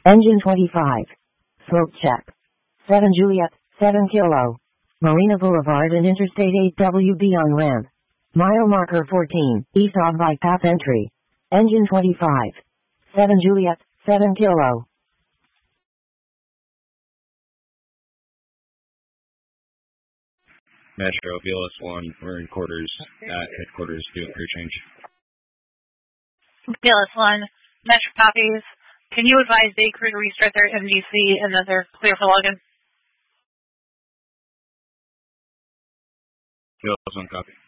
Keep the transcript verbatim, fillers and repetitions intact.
Engine twenty-five. Slope check. seven Juliet, seven Kilo. Marina Boulevard and Interstate eight W B on ramp. Mile marker fourteen, east of bike path entry. Engine twenty-five. seven Juliet, seven Kilo. Metro B L S one, we're in quarters at headquarters doing crew change. B L S one, Metro copies. Can you advise the crew to restart their M D C and that they're clear for login? B L S one copy.